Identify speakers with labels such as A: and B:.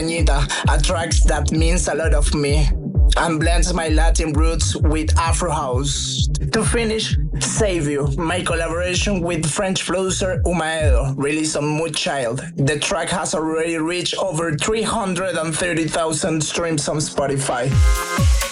A: Montañita, a track that means a lot of me and blends my Latin roots with Afro house. To finish, Save You, my collaboration with French producer Umaedo, released on Mood Child. The track has already reached over 330,000 streams on Spotify.